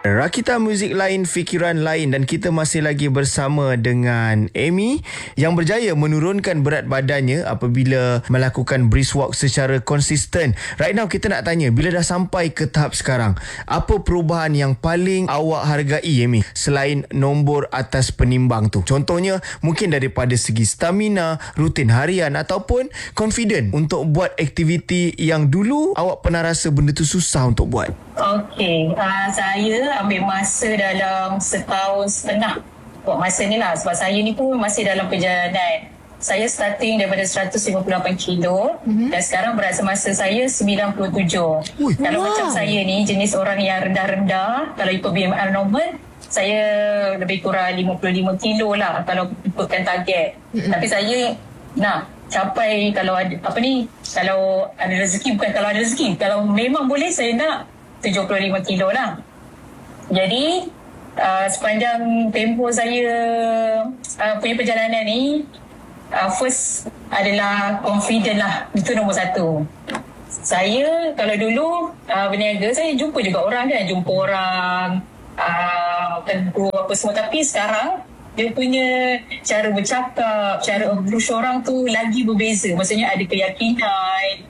Rakita muzik lain, fikiran lain, dan kita masih lagi bersama dengan Amy yang berjaya menurunkan berat badannya apabila melakukan brisk walk secara konsisten. Right now kita nak tanya, bila dah sampai ke tahap sekarang, apa perubahan yang paling awak hargai, Amy, selain nombor atas penimbang tu? Contohnya mungkin daripada segi stamina, rutin harian ataupun confident untuk buat aktiviti yang dulu awak pernah rasa benda tu susah untuk buat. Okey, saya ambil masa dalam 1.5 tahun buat masa ni lah, sebab saya ni pun masih dalam perjalanan. Saya starting daripada 158 kilo dan sekarang berat semasa saya 97. Kalau macam saya ni jenis orang yang rendah-rendah, kalau ikut BMI normal, saya lebih kurang 55 kilo lah kalau ikutkan target. Tapi saya nak capai, kalau ada kalau ada rezeki, bukan kalau ada rezeki, kalau memang boleh saya nak 75 kilo lah. Jadi sepanjang tempoh saya punya perjalanan ni, first adalah confident lah. Itu nombor satu. Saya kalau dulu berniaga, saya jumpa juga orang kan, jumpa orang tegur apa semua. Tapi sekarang dia punya cara bercakap, cara approach orang tu lagi berbeza. Maksudnya ada keyakinan.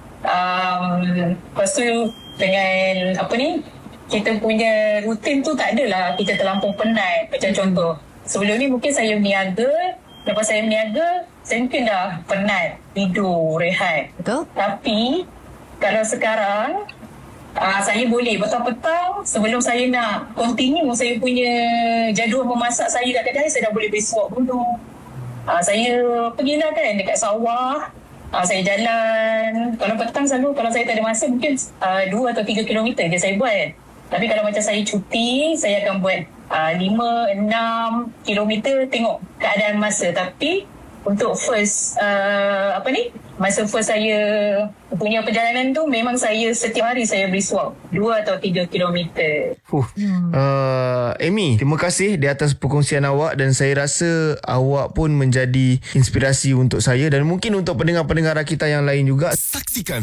Lepas tu dengan kita punya rutin tu tak adalah kita terlampau penat. Macam contoh, sebelum ni mungkin saya berniaga, lepas saya berniaga, saya mungkin dah penat, tidur, rehat. Betul. Tapi kalau sekarang saya boleh petang-petang sebelum saya nak continue saya punya jadual memasak saya kat kedai, saya dah boleh besok dulu. Saya pergilah kan dekat sawah, saya jalan. Kalau petang selalu, kalau saya tak ada masa, mungkin 2 atau 3 kilometer je saya buat. Tapi kalau macam saya cuti, saya akan buat 5-6 kilometer, tengok keadaan masa. Tapi untuk first masa first saya punya perjalanan tu, memang saya setiap hari saya brisk walk 2 atau 3 kilometer. Amy, terima kasih di atas perkongsian awak, dan saya rasa awak pun menjadi inspirasi untuk saya dan mungkin untuk pendengar-pendengar kita yang lain juga. Saksikan